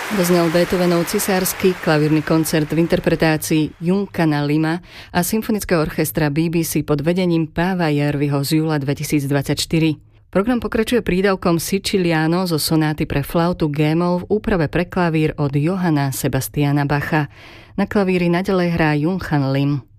Doznel Beethovenov cisársky klavírny koncert v interpretácii Junkana Lima a symfonického orchestra BBC pod vedením Páva Järviho z júla 2024. Program pokračuje prídavkom Siciliano zo sonáty pre flautu G-moll v úprave pre klavír od Johanna Sebastiana Bacha. Na klavíri naďalej hrá Johann Lim.